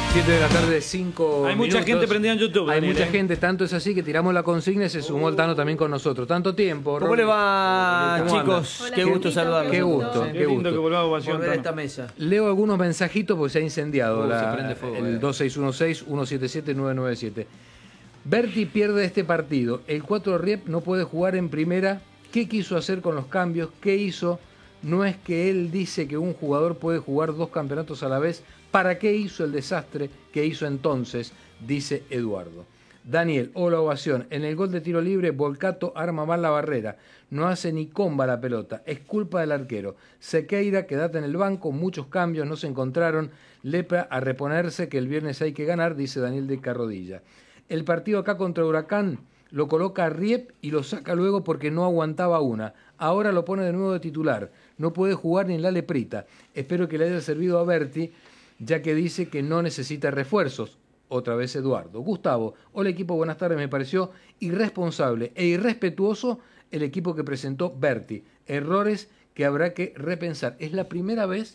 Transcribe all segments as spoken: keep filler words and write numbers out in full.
siete de la tarde, cinco Hay mucha minutos. gente prendida en YouTube. Hay Daniel, mucha ¿eh? gente, tanto es así que tiramos la consigna y se sumó el Tano también con nosotros. Tanto tiempo. ¿Cómo Ron. le va, ¿Cómo chicos? Hola, Qué gusto Tito, saludarlos. Qué a todos. gusto, Qué, qué lindo gusto. que volvamos a Volver a Tano. esta mesa. Leo algunos mensajitos porque se ha incendiado Uh, la- se prende fuego, el eh. dos seis uno seis, uno siete siete, nueve nueve siete. Berti pierde este partido. El cuatro Riep no puede jugar en primera. ¿Qué quiso hacer con los cambios? ¿Qué hizo? No es que él dice que un jugador puede jugar dos campeonatos a la vez. ¿Para qué hizo el desastre que hizo entonces? Dice Eduardo. Daniel, hola ovación. En el gol de tiro libre, Volcato arma mal la barrera. No hace ni comba la pelota. Es culpa del arquero. Sequeira, quédate en el banco. Muchos cambios no se encontraron. Lepra a reponerse que el viernes hay que ganar, dice Daniel de Carrodilla. El partido acá contra Huracán lo coloca a Riep y lo saca luego porque no aguantaba una. Ahora lo pone de nuevo de titular. No puede jugar ni en la leprita. Espero que le haya servido a Berti, ya que dice que no necesita refuerzos. Otra vez Eduardo. Gustavo, hola equipo, buenas tardes. Me pareció irresponsable e irrespetuoso el equipo que presentó Berti. Errores que habrá que repensar. Es la primera vez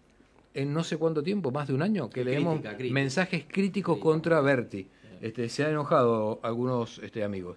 en no sé cuánto tiempo, más de un año, que leemos Crítica, crítica. mensajes críticos contra Berti. Este, se han enojado algunos este, amigos.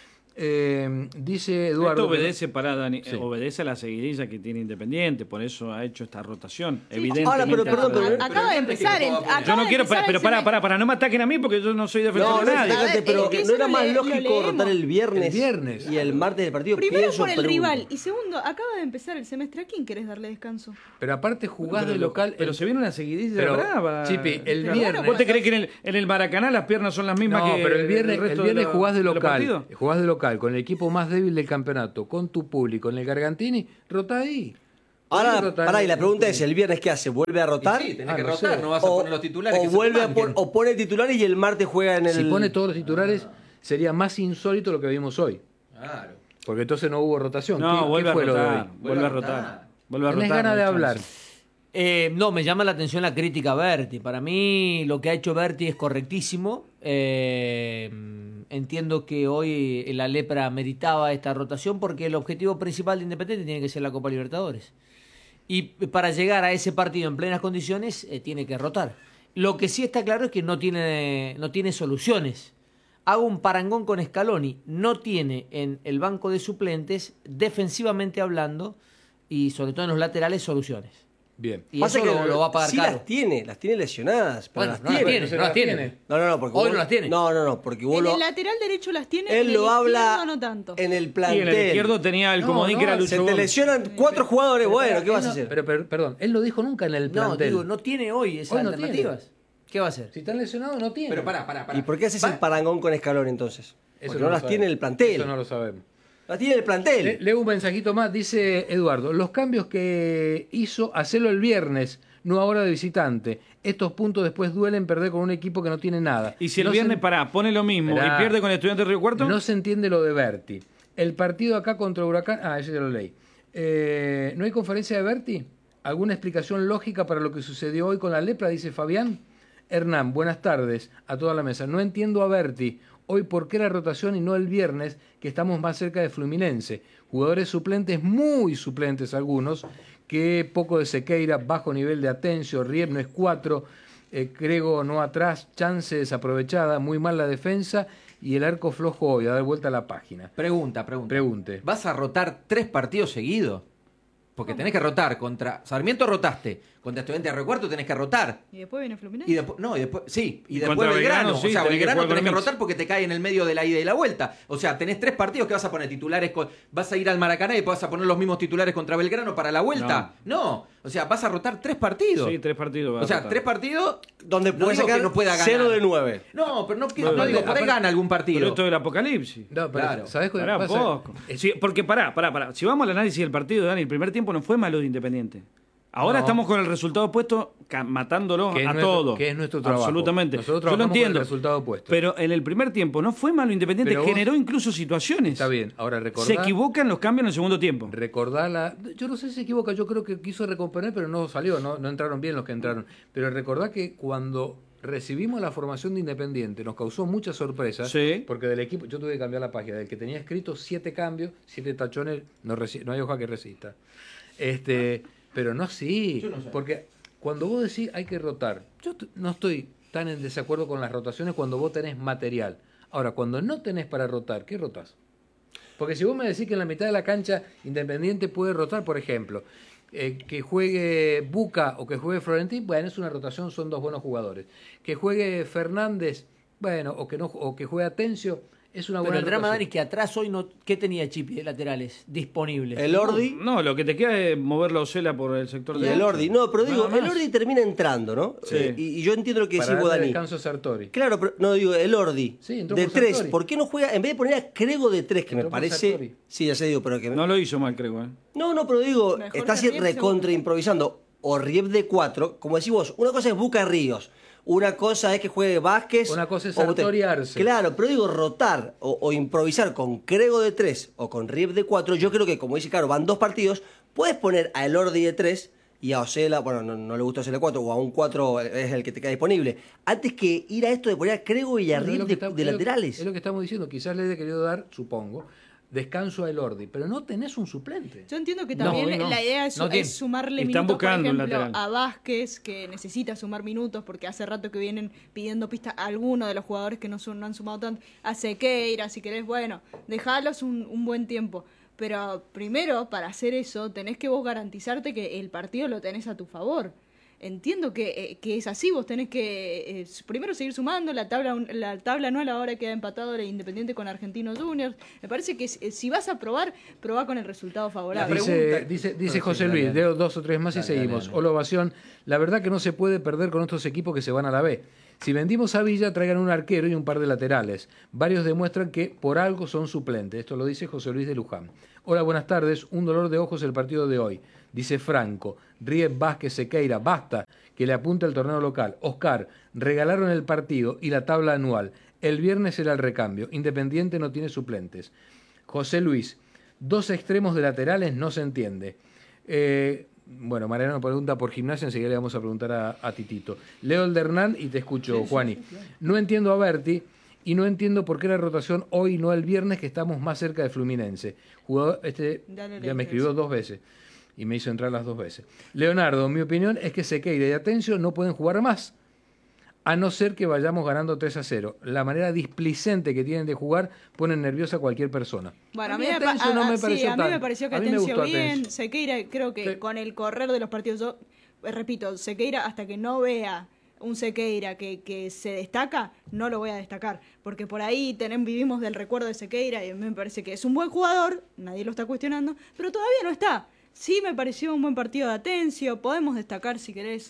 Eh, dice Eduardo... Esto obedece, para Dani, Sí. obedece a la seguidilla que tiene Independiente, por eso ha hecho esta rotación. Sí. Evidentemente. Ahora, pero perdón, pero- A- Acaba de empezar el. acaba yo no de quiero, empezar pero el para, semestre. para, para, no me ataquen a mí porque yo no soy defensor No, de no, nadie. A ver, fíjate, pero es que ¿no eso era lo más le- lo lógico leemos. rotar el viernes, El viernes. y el martes del partido? Primero Pienso, por el pregunto. rival y segundo, acaba de empezar el semestre. ¿A quién querés darle descanso? Pero aparte jugás Pero de lo- local... Pero el- se viene una seguidilla Pero, brava. Chipi, el Claro. viernes- ¿Vos te crees que en el, en el Maracaná las piernas son las mismas No, que pero el viernes, el el resto viernes de la- jugás de de los local, partidos? jugás de local, con el equipo más débil del campeonato, con tu público, en el Gargantini, rota ahí. Ahora, Rota pará, ahí. y la pregunta es, ¿el viernes qué hace? ¿Vuelve a rotar? Sí, tenés Ah, que no rotar, sé. no vas a o, poner los titulares. o que se vuelve a banquen. pon- o pone titulares y el martes juega en el... Si pone todos los titulares, sería más insólito lo que vimos hoy. Claro. Porque entonces no hubo rotación. No, ¿Qué, vuelve qué fue a lo de rotar. hoy? Vuelve a rotar. rotar. Vuelve a Tenés rotar. ganas no de hay hablar. chance. Eh, no, me llama la atención la crítica a Berti. Para mí lo que ha hecho Berti es correctísimo. Eh, entiendo que hoy la Lepra meritaba esta rotación porque el objetivo principal de Independiente tiene que ser la Copa Libertadores. Y para llegar a ese partido en plenas condiciones eh, tiene que rotar. Lo que sí está claro es que no tiene, no tiene soluciones. Hago un parangón con Scaloni. No tiene en el banco de suplentes, defensivamente hablando, y sobre todo en los laterales, soluciones. Bien. Y Pasa eso lo, lo va a pagar sí caro. las tiene, las tiene lesionadas, pero Bueno, las no las tiene. tiene, no las tiene. No, no, no, porque Hoy vos- no las tiene. No, no, no, porque vos En lo- el lateral derecho las tiene. él en lo el habla izquierdo no tanto. en el Y plantel. en el izquierdo tenía el No, comodín no, que era Se Lucho te Gómez. lesionan cuatro jugadores, bueno, ¿qué Él vas a no- hacer? Pero, pero, perdón, él lo dijo nunca en el No, plantel. digo, no tiene hoy esas Hoy no alternativas. ¿Qué va a hacer? Si están lesionados, no tiene. Pero pará, pará, pará. ¿Y por qué haces Va- el parangón con Scaloni entonces? Eso Porque no, lo las sabemos. tiene el plantel. Eso no lo sabemos. Las tiene el plantel. Le- leo un mensajito más, dice Eduardo. Los cambios que hizo, hacerlo el viernes, no ahora de visitante. Estos puntos después duelen perder con un equipo que no tiene nada. Y si el No viernes, se- pará, pone lo mismo Esperá. y pierde con el Estudiante de Río Cuarto. No se entiende lo de Berti. El partido acá contra Huracán... Ah, ese ya lo leí. Eh, ¿No hay conferencia de Berti? ¿Alguna explicación lógica para lo que sucedió hoy con la lepra? Dice Fabián. Hernán, buenas tardes a toda la mesa. No entiendo a Berti. Hoy, ¿por qué la rotación y no el viernes, que estamos más cerca de Fluminense? Jugadores suplentes, muy suplentes algunos, que poco de Sequeira, bajo nivel de Atencio, Riep no es cuatro, eh, Crego no atrás, chance desaprovechada, muy mal la defensa y el arco flojo hoy, a dar vuelta a la página. Pregunta, pregunta. Pregunte. ¿Vas a rotar tres partidos seguidos? Porque tenés que rotar contra Sarmiento, rotaste. Contra Estudiantes de Río Cuarto tenés que rotar. Y después viene Fluminense. Y después, no, y después, sí, y Y después contra Belgrano. Belgrano, sí, o sea, tenés que Belgrano jugar tenés con que el mix. rotar porque te cae en el medio de la ida y la vuelta. O sea, tenés tres partidos que vas a poner titulares. Con, vas a ir al Maracaná y vas a poner los mismos titulares contra Belgrano para la vuelta. No. O sea, vas a rotar tres partidos. Sí, tres partidos. va o sea, a rotar. tres partidos Donde no puede digo sacar que no pueda ganar. cero de nueve. No, pero no, No, no, digo, no, por ahí aparte- gana algún partido. Pero esto es el apocalipsis. No, pero Claro. ¿sabés qué Pará, pasa? poco. Es- Sí, porque pará, pará, pará. Si vamos al análisis del partido, Dani, el primer tiempo no fue malo de Independiente. Ahora No. estamos con el resultado opuesto, ca- matándolo Que es a nuestro- todos. que es nuestro trabajo. Absolutamente. Nosotros Yo lo trabajamos con entiendo. el resultado opuesto. Pero en el primer tiempo no fue malo Independiente, Pero vos- generó incluso situaciones. Está bien, ahora recordá... Se equivocan los cambios en el segundo tiempo. Recordá la... Yo no sé si se equivoca, yo creo que quiso recomponer, pero no salió, no, no entraron bien los que entraron. Pero recordá que cuando recibimos la formación de Independiente nos causó muchas sorpresas, Sí. porque del equipo, yo tuve que cambiar la página, del que tenía escrito siete cambios, siete tachones, no, resi- no hay hoja que resista. Este, pero no así, porque cuando vos decís hay que rotar, yo t- no estoy están en desacuerdo con las rotaciones cuando vos tenés material. Ahora, cuando no tenés para rotar, ¿qué rotás? Porque si vos me decís que en la mitad de la cancha Independiente puede rotar, por ejemplo, eh, que juegue Buca o que juegue Florentín, bueno, es una rotación, son dos buenos jugadores. Que juegue Fernández, bueno, o que no o que juegue Atencio, es una Pero buena el drama, rotación. Dani, es que atrás hoy no. ¿Qué tenía Chipi de laterales disponibles? El Ordi No, lo que te queda es moverlo a Osela por el sector y de el Ordi. No, pero digo, Nada el más. Ordi termina entrando, ¿no? Sí. Eh, y, y yo entiendo lo que Para decís vos, darle Dani. descanso a Sartori. Claro, pero no digo, el Ordi. Sí, entró de por tres, Sartori. ¿por qué no juega? En vez de poner a Crego de tres, que Entró me por parece. Sartori. Sí, ya sé, digo, pero que. No lo hizo mal, creo. ¿eh? No, no, pero digo, Mejor está que así Riep, recontra seguro. improvisando. O Riep de cuatro, como decís vos, una cosa es Buca Ríos, una cosa es que juegue Vázquez. Una cosa es o Bote- Sartori Arce. Claro, pero digo, rotar o, o improvisar con Crego de tres o con Riep de cuatro, yo creo que, como dice Caro, van dos partidos, puedes poner a el Ordi de tres y a Osela, bueno, no, no le gusta Osela cuatro, o a un cuatro es el que te queda disponible, antes que ir a esto de poner a Crego y a Bueno, es Riep lo de, que está- de es lo- laterales. Es lo que estamos diciendo. Quizás le he querido dar, supongo, descanso a Elordi, pero no tenés un suplente. Yo entiendo que No, también hoy no. la idea es, No tiene. es sumarle Están minutos, buscando un por ejemplo, lateral. a Vázquez, que necesita sumar minutos porque hace rato que vienen pidiendo pistas a algunos de los jugadores que no, son, no han sumado tanto. A Sequeira, si querés, bueno, dejalos un, un buen tiempo. Pero primero, para hacer eso, tenés que vos garantizarte que el partido lo tenés a tu favor. Entiendo que, eh, que es así, vos tenés que eh, primero seguir sumando, la tabla la tabla anual ahora queda empatado el Independiente con Argentinos Juniors. Me parece que si, si vas a probar, probá con el resultado favorable. La Dice, pregunta- dice, dice Bueno, José sí, Luis, dale, leo dos o tres más y Dale, dale, seguimos. dale. Hola, ovación. La verdad que no se puede perder con estos equipos que se van a la B. Si vendimos a Villa, traigan un arquero y un par de laterales. Varios demuestran que por algo son suplentes. Esto lo dice José Luis de Luján. Hola, buenas tardes. Un dolor de ojos el partido de hoy. Dice Franco. Riep, Vázquez, Sequeira. Basta que le apunte al torneo local. Oscar, regalaron el partido y la tabla anual. El viernes era el recambio. Independiente no tiene suplentes. José Luis. Dos extremos de laterales no se entiende. Eh, bueno, Mariano pregunta por Gimnasia, enseguida le vamos a preguntar a, a Titito. Leo el de Hernán y te escucho, Juani. No entiendo a Berti y no entiendo por qué la rotación hoy y no el viernes, que estamos más cerca de Fluminense. Jugador, este Dale la ya me diferencia. escribió dos veces y me hizo entrar las dos veces. Leonardo, mi opinión es que Sequeira y Atencio no pueden jugar más, a no ser que vayamos ganando tres a cero. La manera displicente que tienen de jugar pone nerviosa a cualquier persona. Bueno, a A mí, mí me, pa- Atencio no a- me sí, pareció a mí tan- me pareció que a mí me Atencio gustó bien, Atencio. Sequeira, creo que Sí. con el correr de los partidos, yo eh, repito, Sequeira hasta que no vea un Sequeira que, que se destaca, no lo voy a destacar, porque por ahí tenemos, vivimos del recuerdo de Sequeira y a mí me parece que es un buen jugador, nadie lo está cuestionando, pero todavía no está. Sí me pareció un buen partido de Atencio, podemos destacar si querés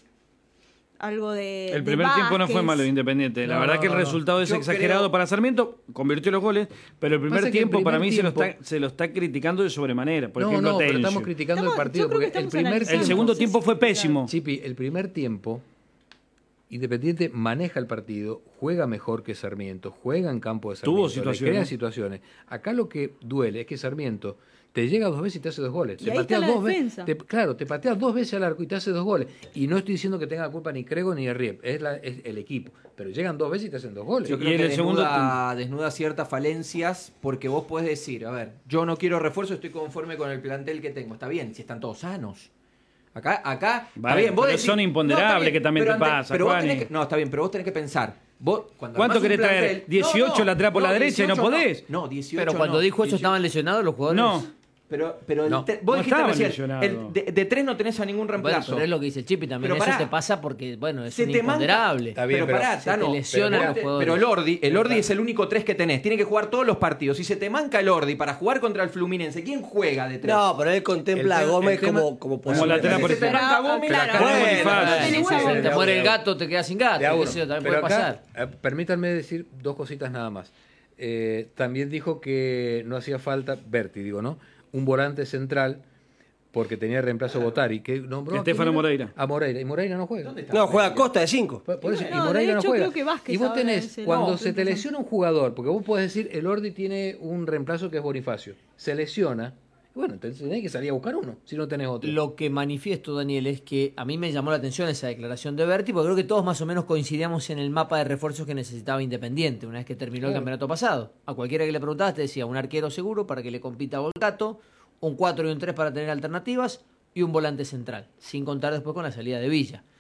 algo de El de primer tiempo no fue Vázquez. malo de Independiente. La No, verdad no, que el no, no. resultado es Yo exagerado creo- para Sarmiento. Convirtió los goles, pero el primer Pasa que el tiempo para primer mí se lo, tiempo- está, se lo está criticando de sobremanera. Por no, ejemplo, no, pero Atencio. estamos criticando Estamos- el partido yo creo que porque el estamos primer analizando. El segundo Sí, tiempo sí, fue claro. pésimo. Chipi, el primer tiempo, Independiente maneja el partido, juega mejor que Sarmiento, juega en campo de Sarmiento, Tuvo le situaciones. crea situaciones. Acá lo que duele es que Sarmiento te llega dos veces y te hace dos goles. Y te ahí patea está la dos ve- defensa. te- claro, te patea dos veces al arco y te hace dos goles. Y no estoy diciendo que tenga la culpa ni Crego ni Riep, es, la- es el equipo. Pero llegan dos veces y te hacen dos goles. Yo Y creo en que el segundo desnuda, desnuda ciertas falencias porque vos podés decir, a ver, yo no quiero refuerzo, estoy conforme con el plantel que tengo. Está bien, si están todos sanos. Acá, acá, está Vale, bien, vos pero decís- son imponderables está bien, que también pero te ante- pasa, pero vos Juani. tenés que- no, está bien, pero vos tenés que pensar. Vos, cuando ¿Cuánto armás un querés traer? plantel- ¿dieciocho lateral por la derecha y no dieciocho podés? No, dieciocho Pero cuando no, dijo eso, dieciocho. ¿estaban lesionados los jugadores? No. Pero, pero el No, te- vos no dijiste estaban recién, lesionados. el- de, de tres no tenés a ningún Bueno, reemplazo. pero es lo que dice el Chipi también. Pero Eso pará. te pasa porque, bueno, es Se un te manca- imponderable. Está bien, pero pero pará, se Tano, te lesionan pero, los jugadores. pero el Ordi, el Ordi es el único tres que tenés. Tiene que jugar todos los partidos. Si se te manca el Ordi para jugar contra el Fluminense, ¿quién juega de tres? No, pero él contempla El a tema- Gómez el tema- como, como Como posible. lateral por Si se te ejemplo. manca Gómez, Pero acá acá no no es es Bonifácio. fácil. Tenés Si huevo. se te muere el gato, te quedas sin gato. De a uno. Eso también Pero puede acá, pasar. eh, permítanme decir dos cositas nada más. Eh, también dijo que no hacía falta, Berti, digo, ¿no? Un volante central, porque tenía reemplazo Botari, que nombró a Estefano quién era? Moreira. A Moreira, y Moreira no juega. ¿Dónde está? No, juega a Costa de cinco. Por- por eso, No, y de Moreira no hecho, juega. creo que Vázquez Y vos ahora tenés, es el cuando otro, se te entonces. lesiona un jugador, porque vos podés decir, el Ordi tiene un reemplazo que es Bonifacio, se lesiona, y bueno, entonces tenés que salir a buscar uno, si no tenés otro. Lo que manifiesto, Daniel, es que a mí me llamó la atención esa declaración de Berti, porque creo que todos más o menos coincidíamos en el mapa de refuerzos que necesitaba Independiente una vez que terminó el Claro. campeonato pasado. A cualquiera que le preguntabas te decía un arquero seguro para que le compita a Volcato, un cuatro y un tres para tener alternativas y un volante central, sin contar después con la salida de Villa.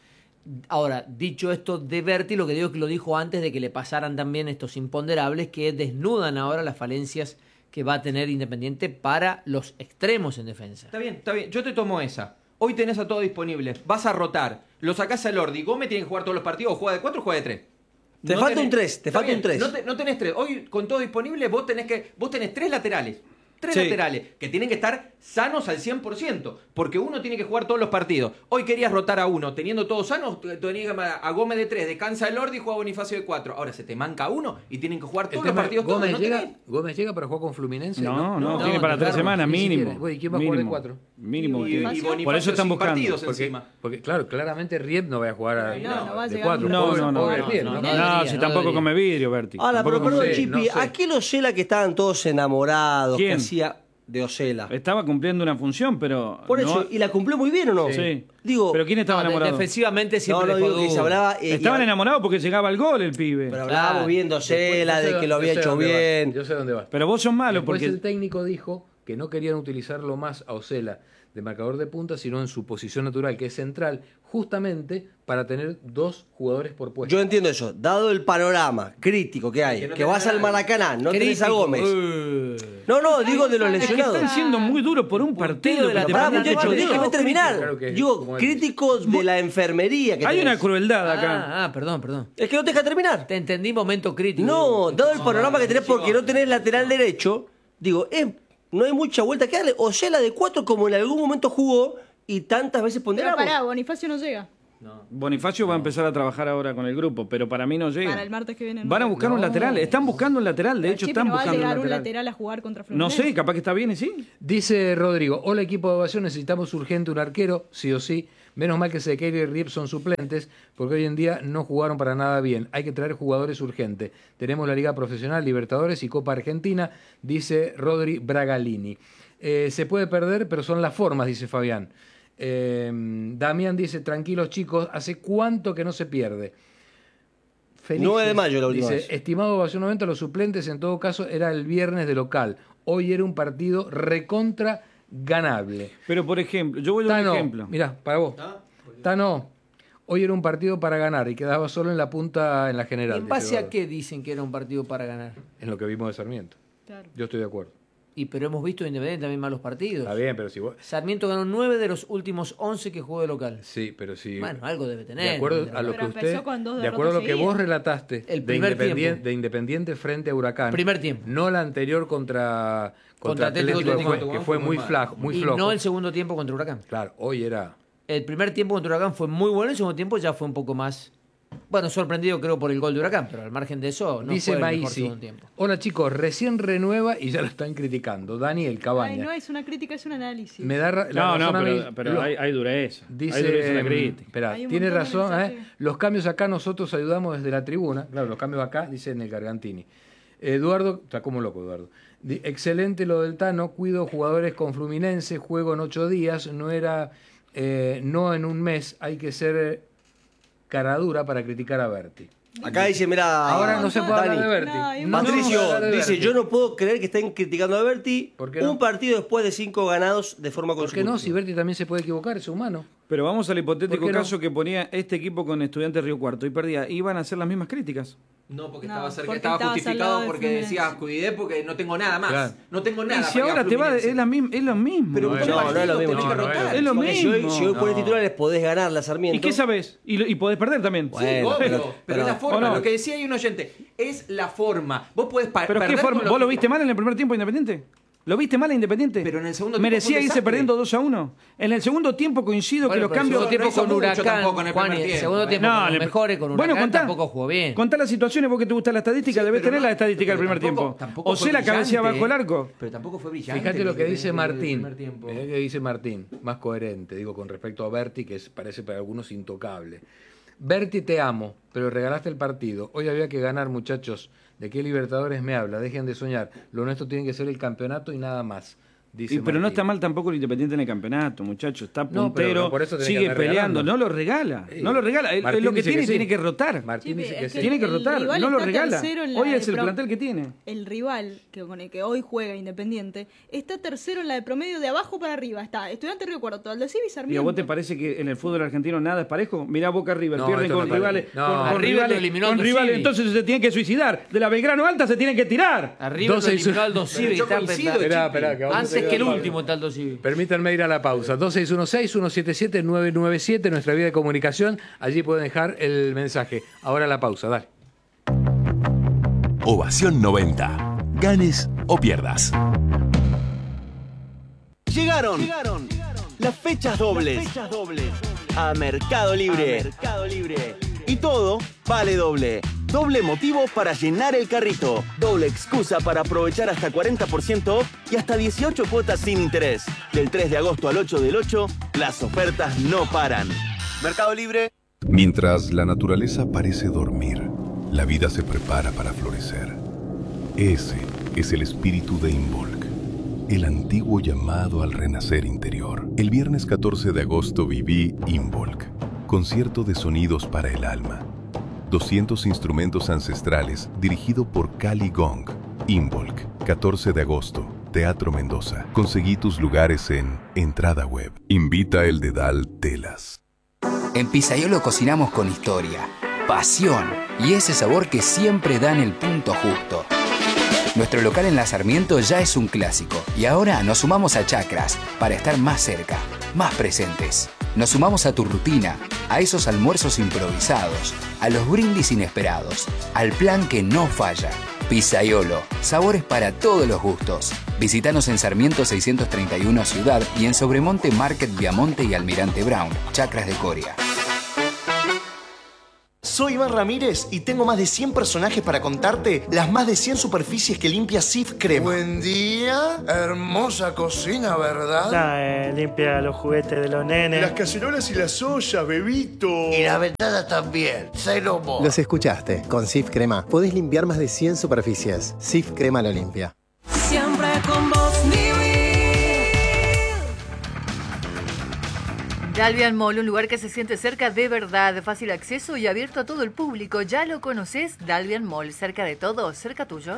Ahora, dicho esto de Berti, lo que digo es que lo dijo antes de que le pasaran también estos imponderables que desnudan ahora las falencias que va a tener Independiente para los extremos en defensa. Está bien, está bien. Yo te tomo esa. Hoy tenés a todo disponible. Vas a rotar. Lo sacás a Lordi. Gómez tiene que jugar todos los partidos. O juega de cuatro o juega de tres. Te No falta tenés- un tres, te está falta bien, un tres. No, te- no tenés tres. Hoy con todo disponible vos tenés que vos tenés tres laterales. Tres Sí. laterales que tienen que estar sanos al cien por ciento. Porque uno tiene que jugar todos los partidos. Hoy querías rotar a uno. Teniendo todos sanos, tenías que llamar a Gómez de tres. Descansa el Lordi y juega Bonifacio de cuatro. Ahora se te manca uno y tienen que jugar El todos los tema, partidos todos. Gómez, ¿No llega, tenés? Gómez llega para jugar con Fluminense. No, no, no, tiene para tres claro, semanas, ni mínimo. siquiera. Güey, ¿quién va a jugar de Mínimo. cuatro? Mínimo. Y que- Bonifacio. Bonifacio Por eso están sin buscando. partidos Porque, encima. porque, claro, claramente Riep no va a jugar a, No, no va a de llegar cuatro. nunca. No, Pobre- no, no. pobre no, Riep, no, ¿no? no. No, debería, si no tampoco debería. come vidrio, Berti. Ahora, Tampoco pero come- perdón, sé, Chipi, no sé. aquel Osela que estaban todos enamorados, ¿Quién? que hacía de Osela. Estaba cumpliendo una función, pero. Por no- eso, ¿y la cumplió muy bien o no? Sí. Digo, ¿Pero quién estaba No, de- enamorado? defensivamente no, siempre no dejó digo que se dudas. hablaba. eh, Estaban y- enamorados porque llegaba al gol el pibe. Pero Pero, hablábamos Claro. bien de Osela, Yo sé de que lo dónde- había yo sé hecho dónde va, bien. Yo sé dónde va. vos sos malo Después porque. el técnico dijo que no querían utilizarlo más a Osela de marcador de punta, sino en su posición natural, que es central, justamente para tener dos jugadores por puesto. Yo entiendo eso. Dado el panorama crítico que hay, Que que, no tenés vas a al nadie. Maracaná, no tenés a Crítico. Gómez. Eh. No, no, digo de los Es que lesionados. Están siendo muy duros por un partido. de la que te Pará, Pará, muchachos, no, no, déjame no, terminar. claro que es Digo, como él críticos de la enfermería que Hay tenés. una crueldad acá. Ah, ah, perdón, perdón. Es que no te deja terminar. Te entendí momento crítico. No, dado el No, panorama no, que tenés no, porque no. no tenés lateral derecho, digo, es, no hay mucha vuelta que darle. Osela de cuatro como en algún momento jugó y tantas veces Pero ponderamos. pará, Bonifacio no llega. Bonifacio va a empezar a trabajar ahora con el grupo, pero para mí no llega. Para el martes que viene. no Van a llega. buscar un No. lateral. Están buscando un lateral. De Pero hecho, Chipi, están no va a buscando un llegar un lateral. lateral a jugar contra No Fluminense. sé, capaz que está bien y sí. Dice Rodrigo, hola equipo de ovación, necesitamos urgente un arquero, sí o sí. Menos mal que Sequeira y Riep son suplentes, porque hoy en día no jugaron para nada bien. Hay que traer jugadores urgentes. Tenemos la Liga Profesional, Libertadores y Copa Argentina, dice Rodri Bragalini. Eh, se puede perder, pero son las formas, dice Fabián. Eh, Damián dice, tranquilos chicos, ¿hace cuánto que no se pierde? Felices, nueve de mayo la última dice, vez. estimado Ovación noventa, los suplentes en todo caso era el viernes de local. Hoy era un partido recontra ganable. Pero, por ejemplo, yo voy a dar un Tano, ejemplo. mirá, para vos. Tano, hoy era un partido para ganar y quedaba solo en la punta en la general. ¿En dice base a Eduardo. qué dicen que era un partido para ganar? En lo que vimos de Sarmiento. Claro. Yo estoy de acuerdo. Y pero hemos visto Independiente también malos partidos. Está bien, pero si vos... Sarmiento ganó nueve de los últimos once que jugó de local. Sí, pero si... Bueno, algo debe tener. de acuerdo a lo Pero que empezó usted... con dos De acuerdo a lo que derrotas vos seguidas. relataste El de, primer Independiente, tiempo. de Independiente frente a Huracán. Primer tiempo. No la anterior contra, contra, Contra Atlético Atlético, que Tucumán. fue, que fue muy, mal. flajo, muy y flojo. no el segundo tiempo contra Huracán. Claro, hoy era... El primer tiempo contra Huracán fue muy bueno, el segundo tiempo ya fue un poco más... Bueno, sorprendido creo por el gol de Huracán, pero al margen de eso no Dice fue el mejor Maisi, segundo tiempo. hola chicos, recién renueva y ya lo están criticando. Daniel Cabaña. Ay, no es una crítica, es un análisis. Me da ra- la No, no, razón a mí. pero, pero Lo- hay, hay dureza. Dice, hay dureza en la mm, crítica. espera, Hay un tiene montón de razón, ¿eh? mensajes. Los cambios acá nosotros ayudamos desde la tribuna. Claro, los cambios acá, dice en el Gargantini. Eduardo, está como loco Eduardo. Di- Excelente lo del Tano, cuido jugadores con Fluminense, juego en ocho días, no era, eh, no en un mes, hay que ser eh, caradura para criticar a Berti. Acá dice, mira, Ahora no se puede hablar Dani, de Berti. No, hay un No se puede Patricio hablar de dice, Berti. yo no puedo creer que estén criticando a Berti ¿Por qué no? un partido después de cinco ganados de forma ¿Por qué consecutiva. no? Si Berti también se puede equivocar, es humano. Pero vamos al ¿Por hipotético qué no? caso que ponía este equipo con Estudiantes Río Cuarto y perdía. Iban a hacer las mismas críticas. No, porque No, estaba cerca, porque estaba estabas al justificado lado de porque Fluminense. decía cuidé porque no tengo nada más. Claro. No tengo Y nada. si para ir a ahora te va, Fluminense. es, la misma, es lo mismo. Pero No, un no, partido no es lo mismo, tenés que no, no es lo rotar. Es lo Porque si hoy, mismo. si hoy pones No. titulares podés ganar la Sarmiento. ¿Y qué sabes? Y, lo- y podés perder también. Sí, Bueno, obvio, pero- pero, pero- es la forma. ¿o no? Lo que decía ahí un oyente, es la forma. Vos podés pa- ¿Pero qué perder forma? con ¿Vos lo que- viste mal en el primer tiempo Independiente? ¿Lo viste mal a Independiente? Pero en el segundo tiempo Merecía fue un irse desastre. perdiendo dos a uno. En el segundo tiempo coincido Bueno, que los pero el cambios... segundo tiempo no hizo con mucho Huracán, tampoco en el Juan, primer y el tiempo, segundo ¿eh? tiempo No, con le- los mejores, con Bueno, Huracán contá. tampoco jugó bien. Contá las situaciones, vos que te gusta la estadística, Sí, debes pero tener no- la estadística del pero primer tampoco- tiempo. tampoco O fue sea, la cabecea brillante, bajo el arco. Pero tampoco fue brillante. Fíjate lo que el- dice el- el Martín. primer tiempo. Mirá que dice Martín, más coherente, digo, con respecto a Berti, que es- parece para algunos intocable. Berti, te amo, pero regalaste el partido. Hoy había que ganar, muchachos. ¿De qué Libertadores me habla? Dejen de soñar. Lo nuestro tiene que ser el campeonato y nada más. dice Y, pero no Martín. está mal tampoco el Independiente en el campeonato, muchachos. Está No, pero puntero, no, por eso tenés que sigue andar peleando. regalando. No lo regala. Sí. No lo regala. Él- Martín él lo que dice tiene, que sí. tiene que rotar. Martín Sí, dice es que que sí. Tiene que el rotar. rival No lo está regala. tercero en la Hoy de es el pro- plantel que tiene. El rival que con el que hoy juega Independiente está tercero en la de promedio de abajo para arriba. Está Estudiante Río Cuarto, Aldo Civi y ¿Y a Sarmiento. vos te parece que en el fútbol argentino nada es parejo? Mirá Boca River, No, pierden esto con no rivales. parece. No. Con, con A River lo rivales, eliminó con Aldo rivales, Civi. entonces se tienen que suicidar. De la Belgrano Alta se tienen que tirar. Arriba lo doce y su- eliminó Aldo Civi. yo está coincido, empezando. Esperá, esperá, que vamos a Antes llegar que el a la último pausa. está Aldo Civi. Permítanme ir a la pausa. dos seis uno seis, uno siete siete, nueve nueve siete, nuestra vía de comunicación. Allí pueden dejar el mensaje. Ahora la pausa, dale. Ovación noventa. Ganes o pierdas. Llegaron, Llegaron. las fechas dobles, las fechas dobles a Mercado Libre. A Mercado Libre. Y todo vale doble. Doble motivo para llenar el carrito. Doble excusa para aprovechar hasta cuarenta por ciento off y hasta dieciocho cuotas sin interés. Del tres de agosto al ocho del ocho, las ofertas no paran. Mercado Libre. Mientras la naturaleza parece dormir, la vida se prepara para florecer. Ese es el espíritu de Involk, el antiguo llamado al renacer interior. El viernes catorce de agosto viví Involk, concierto de sonidos para el alma. doscientos instrumentos ancestrales dirigido por Cali Gong. Involk, catorce de agosto, Teatro Mendoza. Conseguí tus lugares en Entrada Web. Invita el Dedal Telas. En Pizzaiolo cocinamos con historia, pasión y ese sabor que siempre dan el punto justo. Nuestro local en La Sarmiento ya es un clásico y ahora nos sumamos a Chacras para estar más cerca, más presentes. Nos sumamos a tu rutina, a esos almuerzos improvisados, a los brindis inesperados, al plan que no falla. Pizzaiolo, sabores para todos los gustos. Visítanos en Sarmiento seiscientos treinta y uno Ciudad y en Sobremonte Market Viamonte y Almirante Brown, Chacras de Coria. Soy Iván Ramírez y tengo más de cien personajes para contarte las más de cien superficies que limpia Cif Crema. Buen día, hermosa cocina, ¿verdad? No, eh, limpia los juguetes de los nenes. Las cacerolas y las ollas, bebito. Y las ventanas también, cero mo. Los escuchaste, con Cif Crema podés limpiar más de cien superficies. Cif Crema lo limpia. Siempre con vos, Dalvian Mall, un lugar que se siente cerca de verdad, de fácil acceso y abierto a todo el público. ¿Ya lo conoces? Dalvian Mall, cerca de todo, cerca tuyo.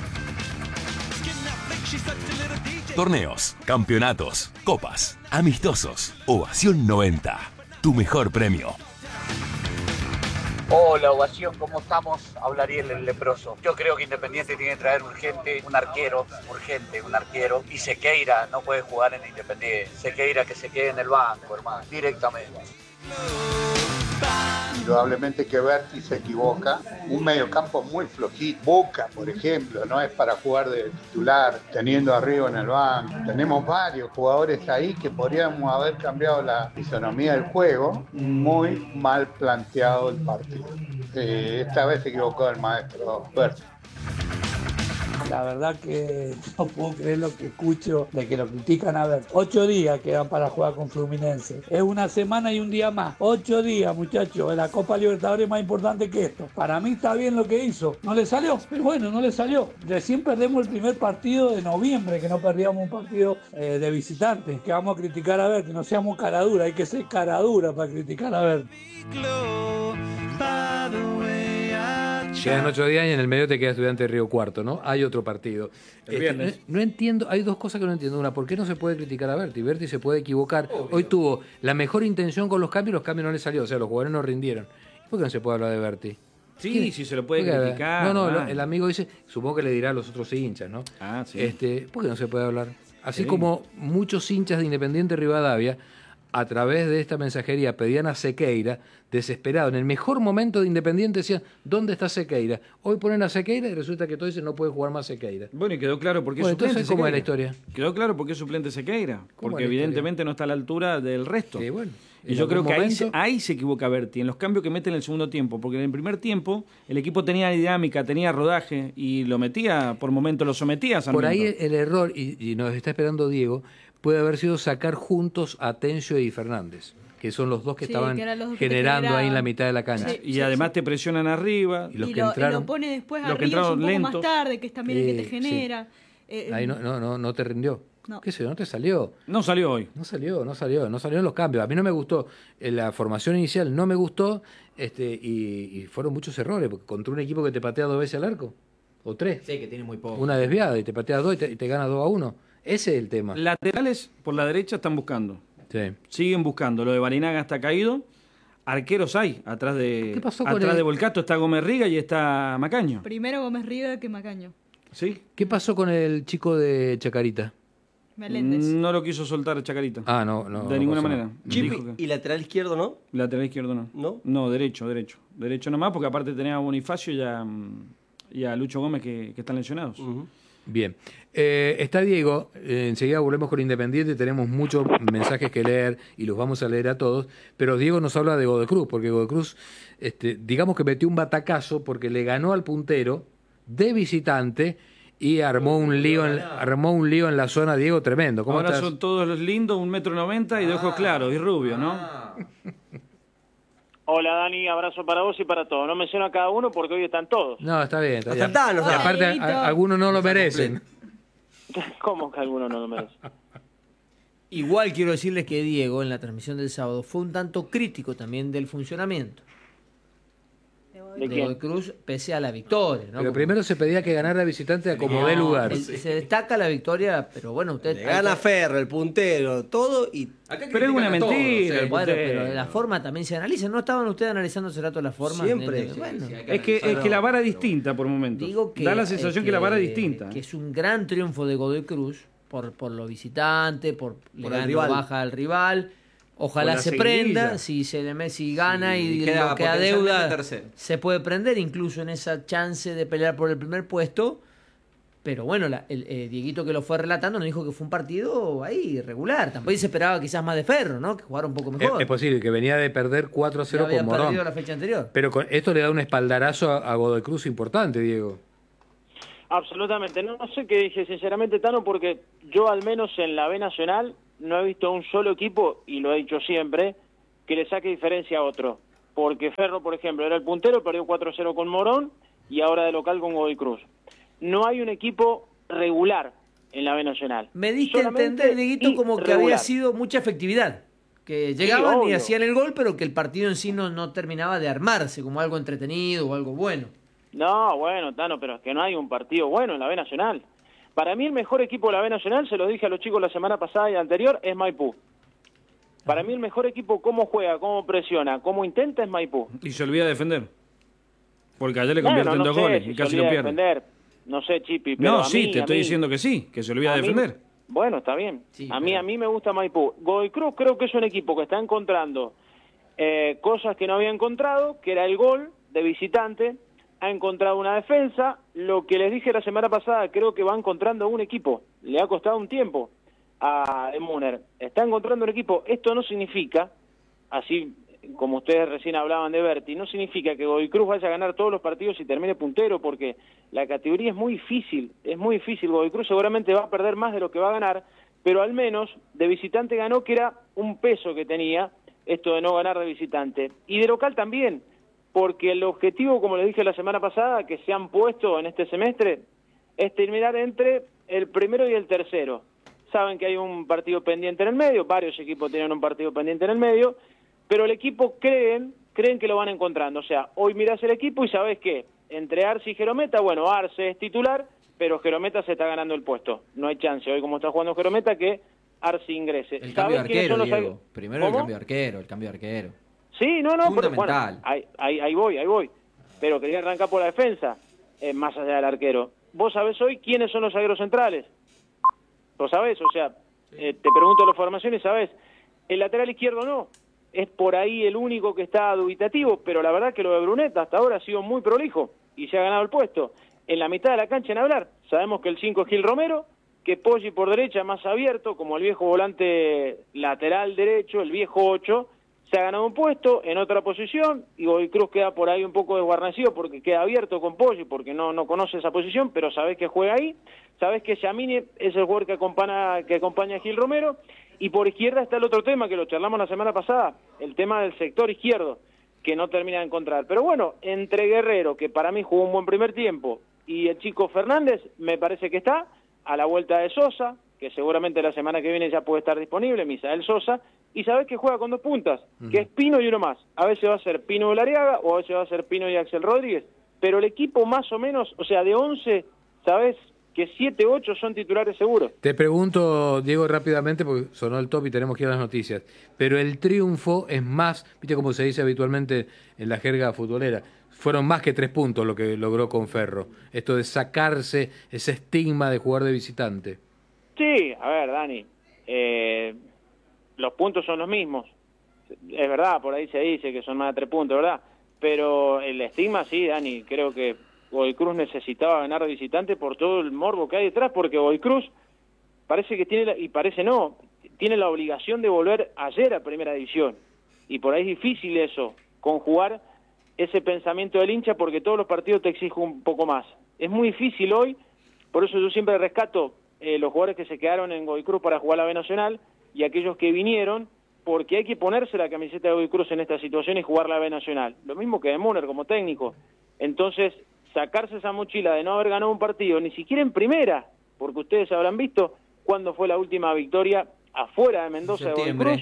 Torneos, campeonatos, copas, amistosos. Ovación noventa. Tu mejor premio. Hola, Ovación, ¿cómo estamos? Habla Ariel, el leproso. Yo creo que Independiente tiene que traer urgente un arquero, urgente un arquero. Y Sequeira no puede jugar en Independiente. Sequeira que se quede en el banco, hermano, directamente. Indudablemente que Berti se equivoca. Un mediocampo muy flojito. Boca, por ejemplo, no es para jugar de titular, teniendo arriba en el banco. Tenemos varios jugadores ahí que podríamos haber cambiado la fisonomía del juego. Muy mal planteado el partido. Eh, esta vez se equivocó el maestro Berti. La verdad que no puedo creer lo que escucho de que lo critican. A ver, ocho días quedan para jugar con Fluminense. Es una semana y un día más. Ocho días, muchachos. La Copa Libertadores es más importante que esto. Para mí está bien lo que hizo. No le salió, pero bueno, no le salió. Recién perdemos el primer partido de noviembre, que no perdíamos un partido eh, de visitantes. Que vamos a criticar a ver, que no seamos caradura. Hay que ser caradura para criticar a ver. Quedan ocho días y en el medio te queda Estudiante de Río Cuarto, ¿no? Hay otro partido. El viernes. no, no entiendo, hay dos cosas que no entiendo. Una, ¿por qué no se puede criticar a Berti? Berti se puede equivocar. Obvio. Hoy tuvo la mejor intención con los cambios y los cambios no le salió. O sea, los jugadores no rindieron. ¿Por qué no se puede hablar de Berti? Sí, sí se lo puede Porque, criticar. No, no, ah. el amigo dice, supongo que le dirá a los otros hinchas, ¿no? Ah, sí. Este, ¿por qué no se puede hablar? Así Sí. como muchos hinchas de Independiente Rivadavia, a través de esta mensajería, pedían a Sequeira, desesperado. En el mejor momento de Independiente decían, ¿dónde está Sequeira? Hoy ponen a Sequeira y resulta que todos dicen, no puede jugar más Sequeira. Bueno, y quedó claro por qué Bueno, es suplente entonces, ¿cómo es la Sequeira. historia? Quedó claro por qué es suplente Sequeira. Porque es la evidentemente historia? no está a la altura del resto. Sí, bueno, y en yo creo algún que ahí momento- se, ahí se equivoca Berti, en los cambios que mete en el segundo tiempo. Porque en el primer tiempo el equipo tenía dinámica, tenía rodaje y lo metía, por momentos lo sometía a Sarmiento. Por ahí el, el error, y, y nos está esperando Diego, puede haber sido sacar juntos a Tencio y Fernández, que son los dos que Sí, estaban que eran los dos que te generando ahí en la generaban. mitad de la cancha. Sí, Y sí, además sí. te presionan arriba. Y los y, que lo, y entraron- lo pone después los a que Ríos entraron un poco más lentos. tarde, que es también el que te Sí, genera. Eh, Ahí no, no, no, no te rindió. No. ¿Qué sé yo? ¿No te salió? No salió hoy. No salió, no salió, no salieron los cambios. A mí no me gustó. eh, La formación inicial no me gustó este, y, y fueron muchos errores, porque contra un equipo que te patea dos veces al arco, o tres. Sí, que tiene muy poco. Una desviada y te patea dos y te, y te gana dos a uno. Ese es el tema. Laterales por la derecha están buscando. Sí. Siguen buscando. Lo de Barinaga está caído. Arqueros hay. Atrás de ¿Qué pasó con atrás el- de Volcato está Gómez Riga y está Macaño. Primero Gómez Riga que Macaño. ¿Sí? ¿Qué pasó con el chico de Chacarita? Meléndez. No lo quiso soltar Chacarita. Ah, no, no. de no ninguna pasó manera. nada. Dijo que- ¿Y lateral izquierdo no? Lateral izquierdo no. ¿No? No, derecho, derecho. Derecho nomás, porque aparte tenés a Bonifacio y a, mm, y a Lucho Gómez que, que están lesionados. Bien. Eh, está Diego, eh, enseguida volvemos con Independiente, tenemos muchos mensajes que leer y los vamos a leer a todos, pero Diego nos habla de Godoy Cruz, porque Godoy Cruz, este, digamos que metió un batacazo porque le ganó al puntero de visitante y armó un lío en, armó un lío en la zona. Diego, tremendo. ¿Cómo Ahora estás? son todos los lindos, un metro noventa y de ojos claros y rubios, ¿no? Hola Dani, abrazo para vos y para todos. No menciono a cada uno porque hoy están todos. No, está bien. Está bien. Hasta Thanos, Y aparte, Dieguito. a- algunos no lo merecen. ¿Cómo que alguno no lo merece? Igual quiero decirles que Diego en la transmisión del sábado fue un tanto crítico también del funcionamiento ¿De de quién? Godoy Cruz pese a la victoria, ¿no? Pero Como- primero se pedía que ganara visitante a como No, dé lugar. el- Se destaca la victoria, pero bueno, usted Le gana Ferro, el puntero, todo y... Pero es una mentira. el Bueno, puntero. pero la forma también se analiza. ¿No estaban ustedes analizando hace rato la forma? Siempre. De- de- bueno, Es que, es que la vara es distinta por momentos. digo que, da la sensación eh, que, la vara es distinta. Que es un gran triunfo de Godoy Cruz por, por lo visitante, por, le Por el gana rival. o baja al rival. Ojalá Por la se seguidilla. prenda, si se le me- si gana Sí, y queda lo que potencialmente adeuda tercero. se puede prender incluso en esa chance de pelear por el primer puesto. Pero bueno, la- el eh, Dieguito que lo fue relatando nos dijo que fue un partido ahí irregular. Tampoco se esperaba quizás más de Ferro, ¿no? Que jugara un poco Es, mejor. es posible que venía de perder cuatro a Ya cero había con Morón. perdido la fecha anterior. Pero con esto le da un espaldarazo a, a Godoy Cruz importante, Diego. Absolutamente. No, no sé qué dije sinceramente, Tano, porque yo al menos en la B Nacional no he visto un solo equipo, y lo he dicho siempre, que le saque diferencia a otro. Porque Ferro, por ejemplo, era el puntero, perdió cuatro a cero con Morón y ahora de local con Godoy Cruz. No hay un equipo regular en la B Nacional. Me diste a Solamente entender, Dieguito, como que había irregular. sido mucha efectividad. Que llegaban y obvio. hacían el gol, pero que el partido en sí no, no terminaba de armarse como algo entretenido o algo bueno. No, bueno, Tano, pero es que no hay un partido bueno en la B Nacional. Para mí el mejor equipo de la B Nacional, se lo dije a los chicos la semana pasada y anterior, es Maipú. Para mí el mejor equipo, cómo juega, cómo presiona, cómo intenta, es Maipú. Y se olvida de defender. Porque ayer le Bueno, convierten no dos sé goles si y se casi olvida lo de pierde. defender. No sé, Chipi, pero No, a sí, mí, te a estoy mí- diciendo que sí, que se olvida a de mí- defender. Bueno, está bien. Sí, a mí pero- a mí me gusta Maipú. Godoy Cruz creo que es un equipo que está encontrando eh, cosas que no había encontrado, que era el gol de visitante, ha encontrado una defensa, lo que les dije la semana pasada, creo que va encontrando un equipo, le ha costado un tiempo a Emuner, está encontrando un equipo, esto no significa, así como ustedes recién hablaban de Berti, no significa que Godoy Cruz vaya a ganar todos los partidos y termine puntero, porque la categoría es muy difícil, es muy difícil, Godoy Cruz seguramente va a perder más de lo que va a ganar, pero al menos de visitante ganó, que era un peso que tenía esto de no ganar de visitante, y de local también, porque el objetivo, como les dije la semana pasada, que se han puesto en este semestre, es terminar entre el primero y el tercero. Saben que hay un partido pendiente en el medio, varios equipos tienen un partido pendiente en el medio, pero el equipo creen, creen que lo van encontrando. O sea, hoy mirás el equipo y sabés que entre Arce y Jerometa, bueno, Arce es titular, pero Jerometa se está ganando el puesto. No hay chance hoy, como está jugando Jerometa, que Arce ingrese. El cambio de ¿Sabés quiénes arquero, son los Diego. arque- Primero ¿Cómo? el cambio de arquero, el cambio de arquero. Sí, no, no, pero bueno, Fundamental. ahí, ahí, ahí voy, ahí voy. Pero quería arrancar por la defensa, eh, más allá del arquero. ¿Vos sabés hoy quiénes son los zagueros centrales? ¿Lo sabés? O sea, eh, te pregunto la formación y sabés. El lateral izquierdo no. Es por ahí el único que está dubitativo, pero la verdad que lo de Bruneta hasta ahora ha sido muy prolijo y se ha ganado el puesto. En la mitad de la cancha en hablar, sabemos que el cinco es Gil Romero, que Poggi por derecha más abierto, como el viejo volante lateral derecho, el viejo ocho, se ha ganado un puesto en otra posición, y Godoy Cruz queda por ahí un poco desguarnecido porque queda abierto con Poggi, porque no, no conoce esa posición, pero sabés que juega ahí, sabés que Yamini es el jugador que acompaña, que acompaña a Gil Romero, y por izquierda está el otro tema que lo charlamos la semana pasada, el tema del sector izquierdo, que no termina de encontrar. Pero bueno, entre Guerrero, que para mí jugó un buen primer tiempo, y el chico Fernández, me parece que está, a la vuelta de Sosa, que seguramente la semana que viene ya puede estar disponible, Misael Sosa, y sabés que juega con dos puntas, uh-huh. que es Pino y uno más. A veces va a ser Pino Villarreaga o a veces va a ser Pino y Axel Rodríguez, pero el equipo más o menos, o sea, de once, sabés que siete, ocho son titulares seguros. Te pregunto, Diego, rápidamente, porque sonó el top y tenemos que ir a las noticias, pero el triunfo es más, viste como se dice habitualmente en la jerga futbolera, fueron más que tres puntos lo que logró con Ferro, esto de sacarse ese estigma de jugar de visitante. Sí, a ver, Dani, eh, los puntos son los mismos, es verdad, por ahí se dice que son más de tres puntos, ¿verdad? Pero el estigma, sí, Dani, creo que Godoy Cruz necesitaba ganar de visitante por todo el morbo que hay detrás, porque Godoy Cruz parece que tiene, la, y parece no, tiene la obligación de volver ayer a Primera División, y por ahí es difícil eso, conjugar ese pensamiento del hincha, porque todos los partidos te exigen un poco más. Es muy difícil hoy, por eso yo siempre rescato eh, los jugadores que se quedaron en Godoy Cruz para jugar la B Nacional, y aquellos que vinieron, porque hay que ponerse la camiseta de Godoy Cruz en esta situación y jugar la B Nacional. Lo mismo que de Müller como técnico. Entonces, sacarse esa mochila de no haber ganado un partido, ni siquiera en primera, porque ustedes habrán visto cuándo fue la última victoria afuera de Mendoza de Godoy Cruz.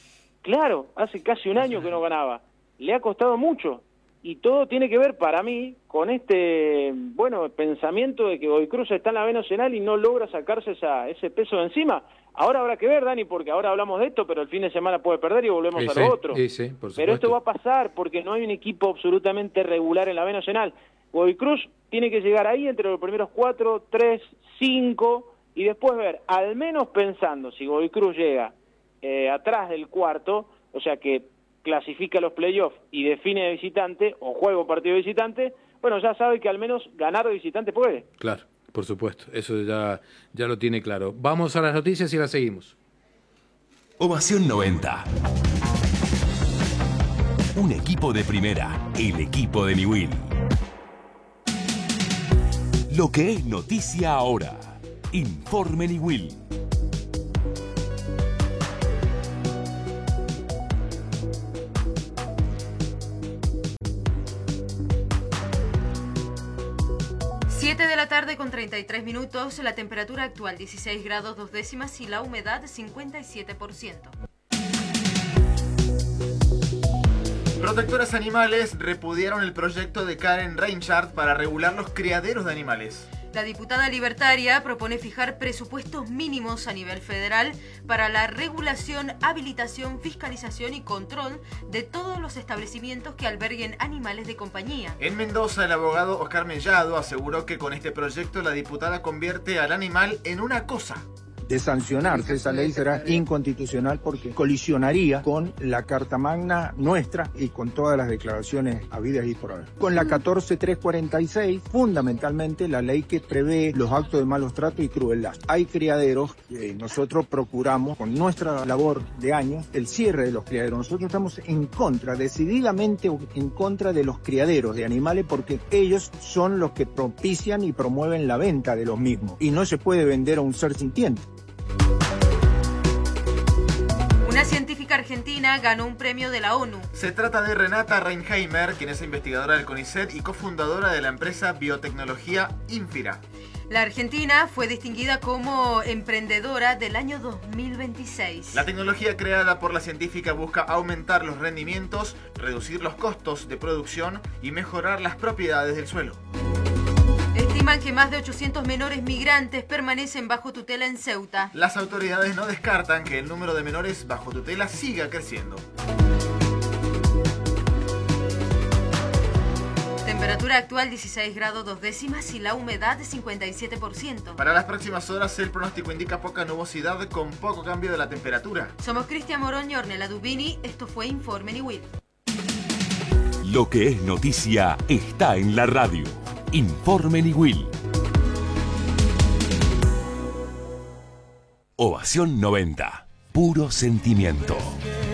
Claro, hace casi un año que no ganaba. Le ha costado mucho. Y todo tiene que ver, para mí, con este, bueno, pensamiento de que Godoy Cruz está en la B Nacional y no logra sacarse esa, ese peso de encima. Ahora habrá que ver, Dani, porque ahora hablamos de esto, pero el fin de semana puede perder y volvemos sí, a sí, lo otro. Sí, sí, por pero esto va a pasar porque no hay un equipo absolutamente regular en la B Nacional. Godoy Cruz tiene que llegar ahí entre los primeros cuatro, tres, cinco, y después ver, al menos pensando, si Godoy Cruz llega eh, atrás del cuarto, o sea que clasifica los playoffs y define de visitante, o juega un partido de visitante, bueno, ya sabe que al menos ganar de visitante puede. Claro, por supuesto, eso ya, ya lo tiene claro. Vamos a las noticias y las seguimos. Ovación noventa. Un equipo de primera, el equipo de Niwil. Lo que es noticia ahora. Informe Niwil. siete de la tarde con treinta y tres minutos, la temperatura actual dieciséis grados dos décimas y la humedad cincuenta y siete por ciento. Protectoras animales repudiaron el proyecto de Karen Reinhardt para regular los criaderos de animales. La diputada libertaria propone fijar presupuestos mínimos a nivel federal para la regulación, habilitación, fiscalización y control de todos los establecimientos que alberguen animales de compañía. En Mendoza, el abogado Oscar Mellado aseguró que con este proyecto la diputada convierte al animal en una cosa. De sancionarse, esa ley será inconstitucional porque colisionaría con la Carta Magna nuestra y con todas las declaraciones habidas y por haber. Con la catorce mil trescientos cuarenta y seis, fundamentalmente la ley que prevé los actos de malos tratos y crueldad. Hay criaderos que nosotros procuramos con nuestra labor de años el cierre de los criaderos. Nosotros estamos en contra, decididamente en contra de los criaderos de animales porque ellos son los que propician y promueven la venta de los mismos. Y no se puede vender a un ser sintiente. Una científica argentina ganó un premio de la ONU. Se trata de Renata Reinheimer, quien es investigadora del CONICET y cofundadora de la empresa biotecnología Infira. La Argentina fue distinguida como emprendedora del año dos mil veintiséis. La tecnología creada por la científica busca aumentar los rendimientos, reducir los costos de producción y mejorar las propiedades del suelo. Estiman que más de ochocientos menores migrantes permanecen bajo tutela en Ceuta. Las autoridades no descartan que el número de menores bajo tutela siga creciendo. Temperatura actual dieciséis grados dos décimas y la humedad cincuenta y siete por ciento. Para las próximas horas el pronóstico indica poca nubosidad con poco cambio de la temperatura. Somos Cristian Morón y Ornella Dubini. Esto fue Informe Niwil. Lo que es noticia está en la radio. Informe Niwil. Ovación noventa. Puro sentimiento.